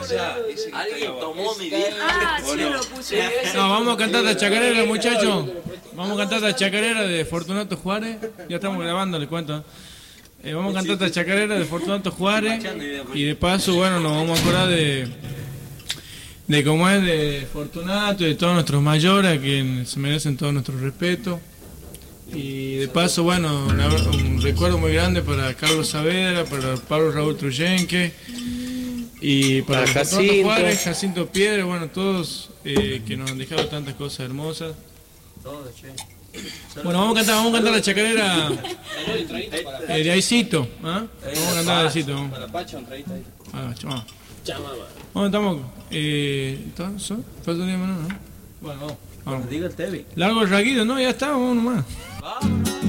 Alguien tomó mi vieja. Ah, sí, lo puse. No, vamos a cantar la chacarera, muchachos. Vamos a cantar la chacarera de Fortunato Juárez. Ya estamos grabando, les cuento. Vamos a cantar la chacarera de Fortunato Juárez. Y de paso, bueno, nos vamos a acordar de cómo es de Fortunato y de todos nuestros mayores, a quienes se merecen todo nuestro respeto. Y de paso, bueno, un recuerdo muy grande para Carlos Saavedra, para Pablo Raúl Truyenque y para Jacinto Juárez, Jacinto Piedra, bueno, todos que nos han dejado tantas cosas hermosas. Bueno, vamos a cantar la chacarera de Aicito. ¿Ah? Vamos a cantar de Aicito. Para Pacho, un traguito ahí. ¿Dónde estamos? ¿Entonces? ¿Falta un día menos, no? Bueno, Vamos. diga el Tevi. Largo el raguido, no, ya está, vamos nomás.